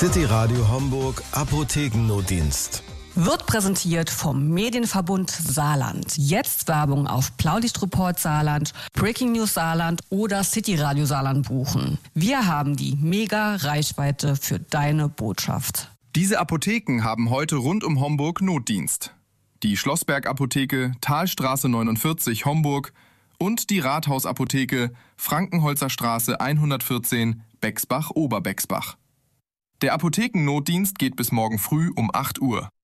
City Radio Homburg Apothekennotdienst. Wird präsentiert vom Medienverbund Saarland. Jetzt Werbung auf Blaulichtreport Saarland, Breaking News Saarland oder City Radio Saarland buchen. Wir haben die Mega-Reichweite für deine Botschaft. Diese Apotheken haben heute rund um Homburg Notdienst. Die Schlossberg-Apotheke, Talstraße 49 Homburg und die Rathausapotheke, Frankenholzer Straße 114, Bexbach-Oberbexbach. Der Apothekennotdienst geht bis morgen früh um 8 Uhr.